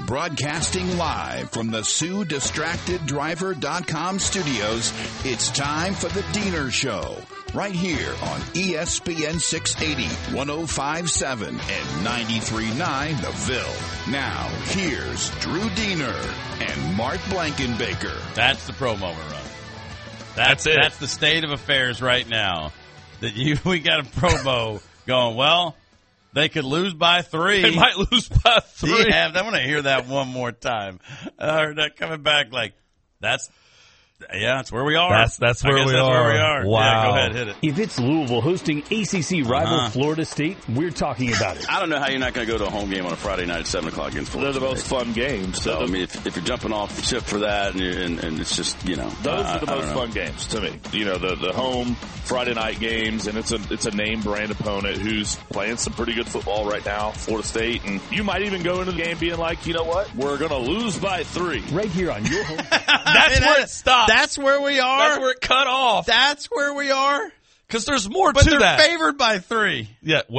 Broadcasting live from the SueDistractedDriver.com studios, it's time for the Diener Show. Right here on ESPN 680, 105.7, and 93.9 The Ville. Now, here's Drew Diener and Mark Blankenbaker. That's the pro moment, Run. That's it. That's the state of affairs right now. We got a promo going, well, they could lose by 3. They might lose by 3. Yeah, I want to hear that one more time. I heard that coming back like, that's where we are. That's where we are. Wow. Yeah, go ahead, hit it. If it's Louisville hosting ACC rival Florida State, we're talking about it. I don't know how you're not going to go to a home game on a Friday night at 7 o'clock against Florida They're the most fun games. So, I mean, if you're jumping off the ship for that and it's just, Those are the most fun games to me. The home Friday night games, and it's a name brand opponent who's playing some pretty good football right now, Florida State. And you might even go into the game being like, you know what? We're going to lose by 3. Right here on your home. That's where it stopped. That's where we are. That's where it cut off. That's where we are. Because there's more but to they're that. favored by 3. Yeah.